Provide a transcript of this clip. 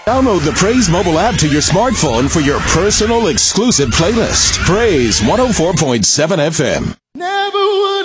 Download the Praise mobile app to your smartphone for your personal exclusive playlist. Praise 104.7 FM. Never would.